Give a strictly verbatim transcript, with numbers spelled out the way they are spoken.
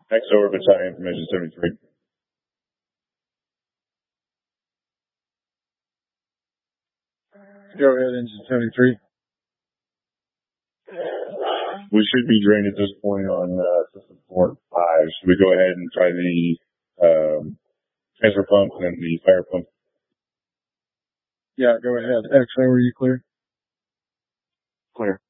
Next over, battalion information seventy-three. Go ahead, engine seventy-three. We should be drained at this point on uh, system four and five. Should we go ahead and try the um, transfer pump and the fire pump? Yeah, go ahead. X O, are you clear? Clear.